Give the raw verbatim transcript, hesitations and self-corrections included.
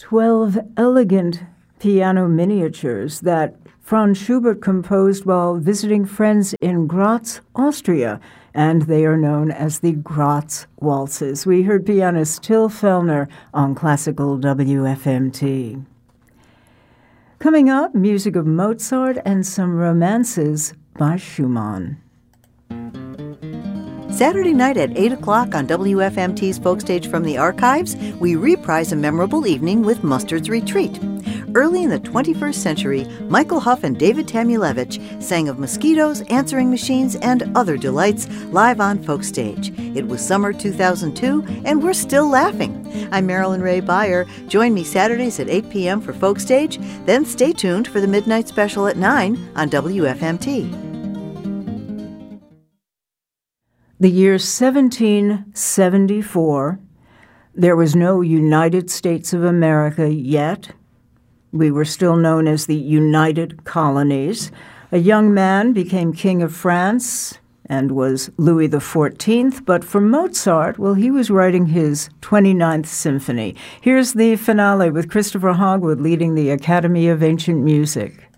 twelve elegant piano miniatures that Franz Schubert composed while visiting friends in Graz, Austria, and they are known as the Graz Waltzes. We heard pianist Till Fellner on Classical W F M T. Coming up, music of Mozart and some romances by Schumann. Saturday night at eight o'clock on W F M T's Folk Stage from the Archives, we reprise a memorable evening with Mustard's Retreat. Early in the twenty-first century, Michael Huff and David Tamulevich sang of mosquitoes, answering machines, and other delights live on Folk Stage. It was summer two thousand two, and we're still laughing. I'm Marilyn Ray Beyer. Join me Saturdays at eight p.m. for Folk Stage, then stay tuned for the Midnight Special at nine on W F M T. The year seventeen seventy-four, there was no United States of America yet. We were still known as the United Colonies. A young man became King of France and was Louis the fourteenth, but for Mozart, well, he was writing his twenty-ninth Symphony. Here's the finale with Christopher Hogwood leading the Academy of Ancient Music.